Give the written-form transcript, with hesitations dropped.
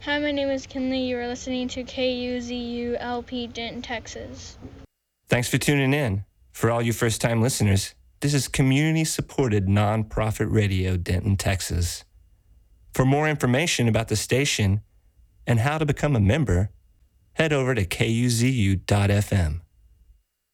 Hi, my name is Kinley. You are listening to KUZU-LP Denton, Texas. Thanks for tuning in. For all you first-time listeners, this is community-supported nonprofit radio, Denton, Texas. For more information about the station and how to become a member, head over to kuzu.fm.